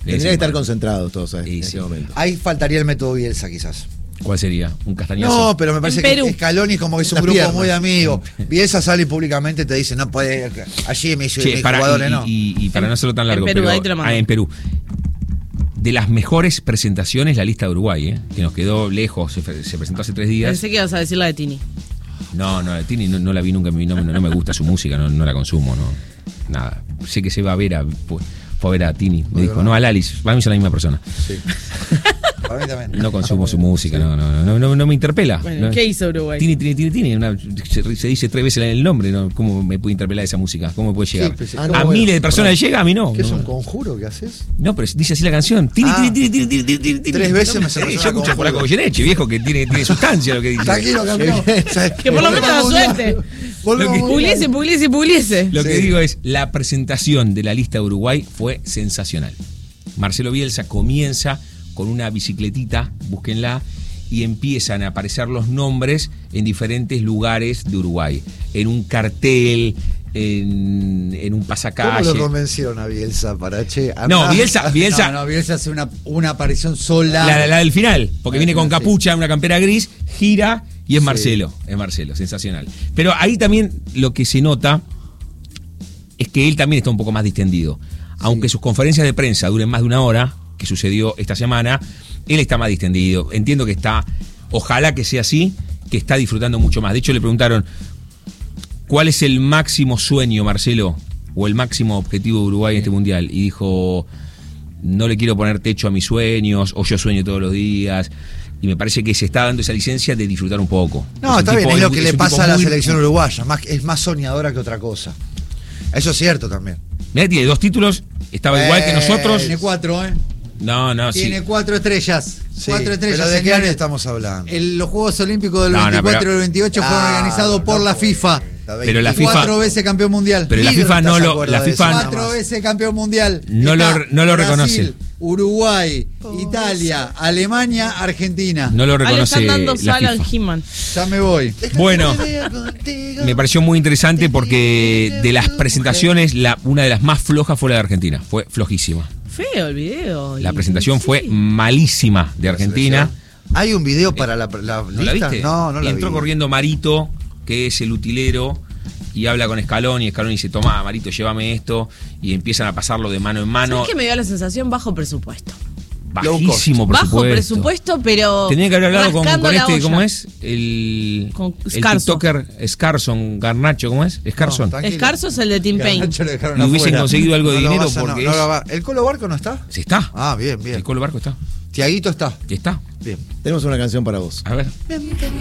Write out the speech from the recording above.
Tendría que estar concentrados todos en ese momento. Ahí faltaría el método Bielsa, quizás. ¿Cuál sería? ¿Un castañazo? No, pero me parece que Scaloni como que es un grupo muy de amigos. Bielsa sale y públicamente te dice, no puede, allí mis jugadores no. Y para no hacerlo tan largo, en Perú, pero, ahí te lo mando. en Perú. De las mejores presentaciones, la lista de Uruguay, que nos quedó lejos, se presentó hace 3 días. Pensé que ibas a decir la de Tini. No, de Tini no la vi nunca, no me gusta su música, no la consumo, no. Nada. Sé que se va a ver fue a ver a Tini. Me dijo, no, a Lalis, vamos a la misma persona. Sí. A mí también. No consumo su música, no me interpela. Bueno, ¿qué hizo Uruguay? Tini, se dice 3 veces el nombre, ¿no? ¿Cómo me puede interpelar esa música? ¿Cómo me puede llegar? A miles de personas le llega, a mí no. ¿Qué es un conjuro que haces? No, pero dice así la canción. Tini. 3 veces me se yo escucho por la Goyeneche, viejo, que tiene sustancia lo que dice. Tranquilo, campeón. Que por lo menos da suerte. Puliese. Lo que digo es, la presentación de la lista de Uruguay fue sensacional. Marcelo Bielsa comienza con una bicicletita, búsquenla, y empiezan a aparecer los nombres en diferentes lugares de Uruguay. En un cartel, en un pasacalle. ¿Cómo lo convencieron a Bielsa para Bielsa hace una aparición sola. La del final, porque viene con capucha, una campera gris, gira y es Marcelo. Es Marcelo, sensacional. Pero ahí también lo que se nota es que él también está un poco más distendido. Aunque sus conferencias de prensa duren más de 1 hora, que sucedió esta semana, él está más distendido. Entiendo que ojalá que sea así, que está disfrutando mucho más. De hecho, le preguntaron, ¿cuál es el máximo sueño, Marcelo, o el máximo objetivo de Uruguay en este mundial? Y dijo, no le quiero poner techo a mis sueños, o yo sueño todos los días. Y me parece que se está dando esa licencia de disfrutar un poco. No, está bien, es lo que le pasa a la selección uruguaya. Es más soñadora que otra cosa. Eso es cierto también. Mirá, tiene 2 títulos, estaba igual que nosotros. Tiene 4, Tiene 4 estrellas. Sí, 4 estrellas. ¿Pero de qué año estamos hablando? Los Juegos Olímpicos del 24 y del 28 fueron organizados por la FIFA. Pero la FIFA 4 veces campeón mundial. Pero la FIFA no lo. La FIFA 4 veces campeón mundial. No lo reconoce. Uruguay, Italia, Alemania, Argentina. No lo reconoce. Le están dando la sal al FIFA. He-Man. Ya me voy. Bueno, me pareció muy interesante porque de las presentaciones, una de las más flojas fue la de Argentina. Fue flojísima. Feo el video. La presentación fue malísima de Argentina. ¿Hay un video para la ¿No lista? la viste? No la vi. Entró corriendo Marito, que es el utilero, y habla con Scaloni, y Scaloni dice, toma, Marito, llévame esto, y empiezan a pasarlo de mano en mano. ¿Sabes que me dio la sensación bajo presupuesto? Bajísimo presupuesto. Bajo presupuesto, pero tenía que haber hablado con olla. ¿cómo es? El Scarso. TikToker Scarson, Garnacho, ¿cómo es? Scarson. Scarso es el de Team Pain. Y hubiesen conseguido algo de dinero porque ¿El Colo Barco no está? Sí está. Ah, bien. El Colo Barco está. Tiaguito está. ¿Y está? Bien. Tenemos una canción para vos. A ver.